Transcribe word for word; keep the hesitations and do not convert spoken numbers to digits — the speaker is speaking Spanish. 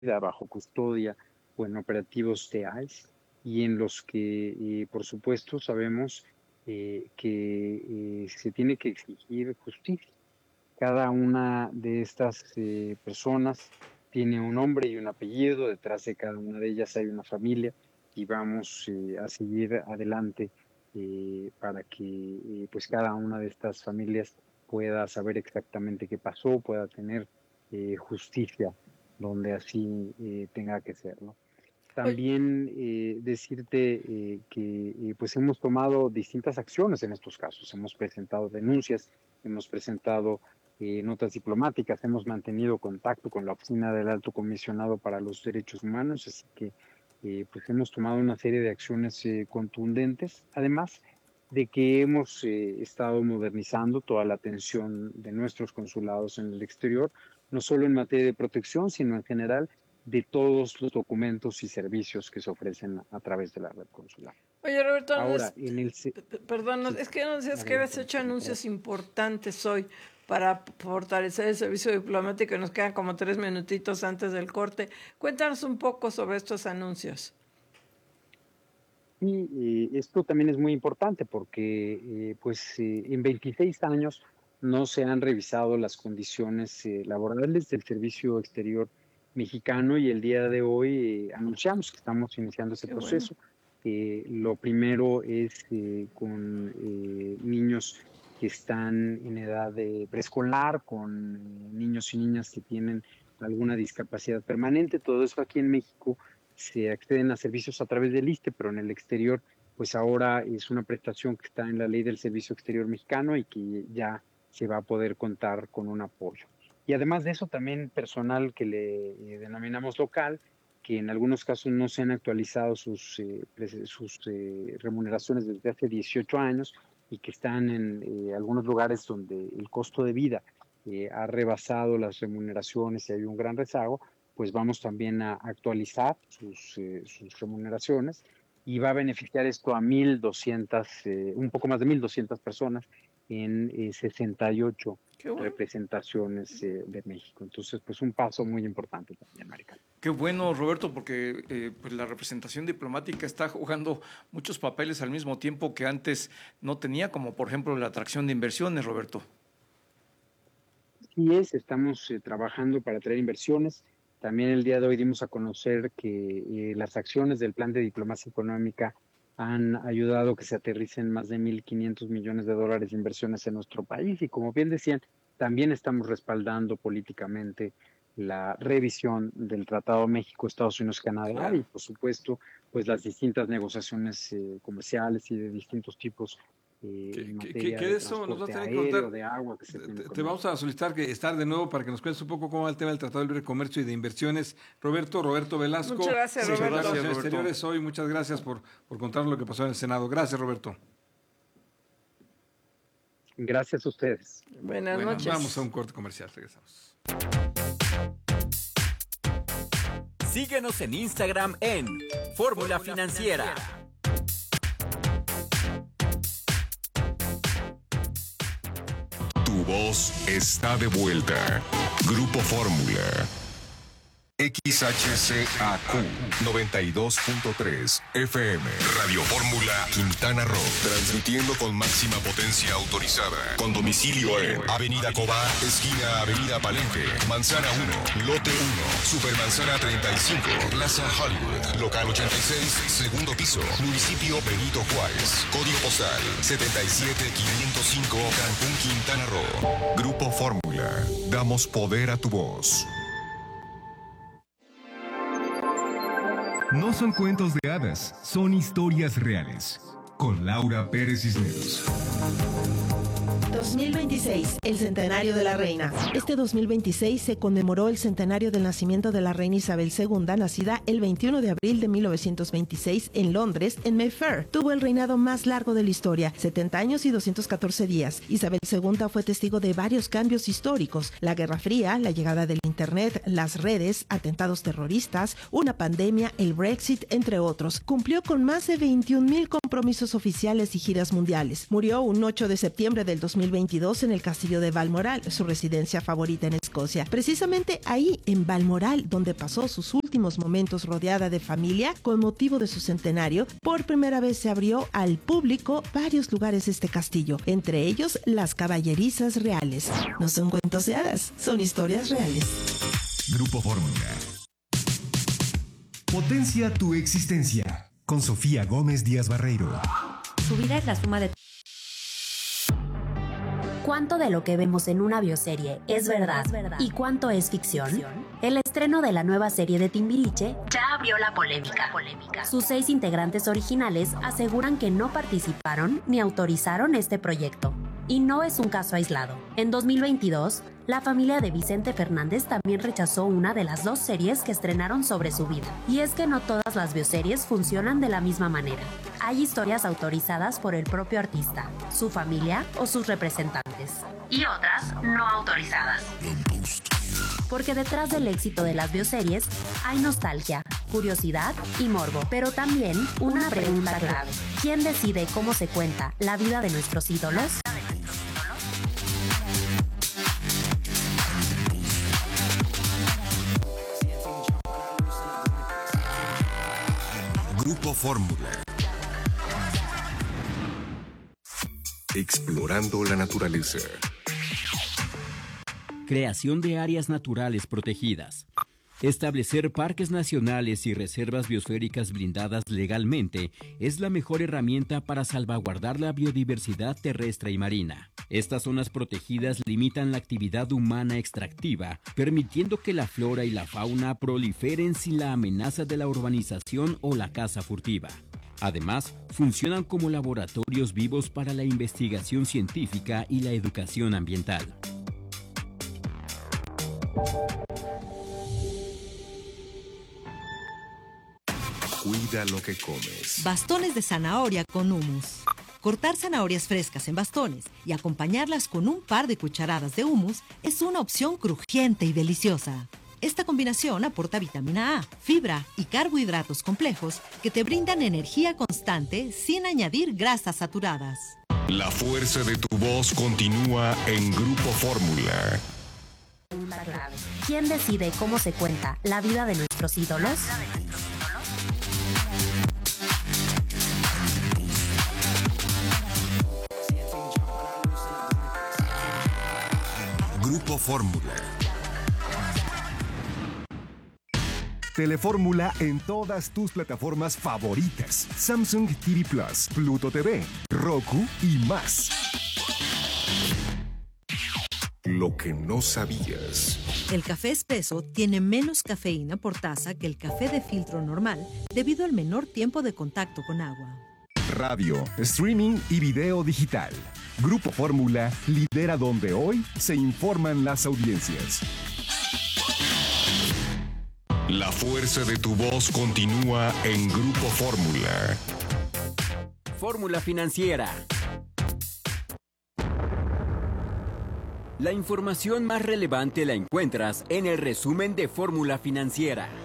bajo custodia o en operativos de I C E, y en los que, eh, por supuesto, sabemos eh, que eh, se tiene que exigir justicia. Cada una de estas eh, personas tiene un nombre y un apellido, detrás de cada una de ellas hay una familia, y vamos eh, a seguir adelante eh, para que eh, pues cada una de estas familias pueda saber exactamente qué pasó, pueda tener eh, justicia donde así eh, tenga que ser, ¿no? También eh, decirte eh, que eh, pues hemos tomado distintas acciones en estos casos. Hemos presentado denuncias, hemos presentado eh, notas diplomáticas, hemos mantenido contacto con la Oficina del Alto Comisionado para los Derechos Humanos, así que eh, pues hemos tomado una serie de acciones eh, contundentes, además de que hemos eh, estado modernizando toda la atención de nuestros consulados en el exterior, no solo en materia de protección, sino en general de todos los documentos y servicios que se ofrecen a, a través de la red consular. Oye, Roberto, ahora, no es, en el... perdón, sí, es que no decías que habías hecho anuncios importantes hoy para fortalecer el servicio diplomático, y nos quedan como tres minutitos antes del corte. Cuéntanos un poco sobre estos anuncios. Sí, eh, esto también es muy importante porque eh, pues eh, en veintiséis años no se han revisado las condiciones eh, laborales del servicio exterior mexicano, y el día de hoy eh, anunciamos que estamos iniciando ese Qué proceso. bueno. Eh, lo primero es eh, con eh, niños que están en edad de preescolar, con eh, niños y niñas que tienen alguna discapacidad permanente. Todo eso aquí en México se acceden a servicios a través del ISSSTE, pero en el exterior, pues ahora es una prestación que está en la Ley del Servicio Exterior Mexicano y que ya se va a poder contar con un apoyo. Y además de eso, también personal que le eh, denominamos local, que en algunos casos no se han actualizado sus, eh, sus eh, remuneraciones desde hace dieciocho años, y que están en eh, algunos lugares donde el costo de vida eh, ha rebasado las remuneraciones y hay un gran rezago, pues vamos también a actualizar sus, eh, sus remuneraciones, y va a beneficiar esto a mil doscientas, eh, un poco más de mil doscientas personas en eh, sesenta y ocho bueno. representaciones eh, de México. Entonces, pues un paso muy importante también, Marica. Qué bueno, Roberto, porque eh, pues la representación diplomática está jugando muchos papeles al mismo tiempo que antes no tenía, como por ejemplo la atracción de inversiones, Roberto. Así es, estamos eh, trabajando para atraer inversiones. También el día de hoy dimos a conocer que eh, las acciones del Plan de Diplomacia Económica han ayudado a que se aterricen más de mil quinientos millones de dólares de inversiones en nuestro país, y como bien decían, también estamos respaldando políticamente la revisión del Tratado México, Estados Unidos, Canadá, claro. Y por supuesto, pues las distintas negociaciones eh, comerciales y de distintos tipos. Eh, ¿Qué, ¿qué, ¿Qué de eso nos vas a tener que contar? De agua que se te, te vamos a solicitar que estar de nuevo para que nos cuentes un poco cómo va el tema del Tratado de Libre Comercio y de Inversiones. Roberto, Roberto Velasco. Muchas gracias, sí, Roberto. Relaciones Roberto. Exteriores hoy. Muchas gracias por, por contarnos lo que pasó en el Senado. Gracias, Roberto. Gracias a ustedes. Buenas bueno, noches. Vamos a un corte comercial. Regresamos. Síguenos en Instagram en Fórmula Financiera. Tu voz está de vuelta. Grupo Fórmula. X H C A Q noventa y dos punto tres F M. Radio Fórmula Quintana Roo. Transmitiendo con máxima potencia autorizada. Con domicilio en Avenida Cobá, esquina Avenida Palenque, Manzana uno, Lote uno, Supermanzana treinta y cinco, Plaza Hollywood, Local ochenta y seis, segundo piso, Municipio Benito Juárez. Código postal setenta y siete quinientos cinco, Cancún, Quintana Roo. Grupo Fórmula. Damos poder a tu voz. No son cuentos de hadas, son historias reales. Con Laura Pérez Cisneros. dos mil veintiséis, el centenario de la reina. Este dos mil veintiséis se conmemoró el centenario del nacimiento de la reina Isabel segunda, nacida el veintiuno de abril de mil novecientos veintiséis en Londres, en Mayfair. Tuvo el reinado más largo de la historia, setenta años y doscientos catorce días. Isabel segunda fue testigo de varios cambios históricos: la Guerra Fría, la llegada del Internet, las redes, atentados terroristas, una pandemia, el Brexit, entre otros. Cumplió con más de veintiún mil compromisos oficiales y giras mundiales. Murió un ocho de septiembre del dos mil mil veintidós en el castillo de Balmoral, su residencia favorita en Escocia. Precisamente ahí, en Balmoral, donde pasó sus últimos momentos rodeada de familia, con motivo de su centenario, por primera vez se abrió al público varios lugares de este castillo, entre ellos las caballerizas reales. No son cuentos de hadas, son historias reales. Grupo Fórmula. Potencia tu existencia. Con Sofía Gómez Díaz Barreiro. Su vida es la suma de... ¿Cuánto de lo que vemos en una bioserie es verdad y cuánto es ficción? El estreno de la nueva serie de Timbiriche ya abrió la polémica. Sus seis integrantes originales aseguran que no participaron ni autorizaron este proyecto. Y no es un caso aislado. En dos mil veintidós, la familia de Vicente Fernández también rechazó una de las dos series que estrenaron sobre su vida. Y es que no todas las bioseries funcionan de la misma manera. Hay historias autorizadas por el propio artista, su familia o sus representantes. Y otras no autorizadas. Porque detrás del éxito de las bioseries hay nostalgia, curiosidad y morbo. Pero también una pregunta clave. ¿Quién decide cómo se cuenta la vida de nuestros ídolos? Grupo Fórmula. Explorando la naturaleza. Creación de áreas naturales protegidas. Establecer parques nacionales y reservas biosféricas blindadas legalmente es la mejor herramienta para salvaguardar la biodiversidad terrestre y marina. Estas zonas protegidas limitan la actividad humana extractiva, permitiendo que la flora y la fauna proliferen sin la amenaza de la urbanización o la caza furtiva. Además, funcionan como laboratorios vivos para la investigación científica y la educación ambiental. Cuida lo que comes. Bastones de zanahoria con hummus. Cortar zanahorias frescas en bastones y acompañarlas con un par de cucharadas de hummus es una opción crujiente y deliciosa. Esta combinación aporta vitamina A, fibra y carbohidratos complejos que te brindan energía constante sin añadir grasas saturadas. La fuerza de tu voz continúa en Grupo Fórmula. ¿Quién decide cómo se cuenta la vida de nuestros ídolos? Grupo Fórmula. Telefórmula en todas tus plataformas favoritas. Samsung T V Plus, Pluto T V, Roku y más. Lo que no sabías. El café espeso tiene menos cafeína por taza que el café de filtro normal debido al menor tiempo de contacto con agua. Radio, streaming y video digital. Grupo Fórmula lidera donde hoy se informan las audiencias. La fuerza de tu voz continúa en Grupo Fórmula. Fórmula Financiera. La información más relevante la encuentras en el resumen de Fórmula Financiera.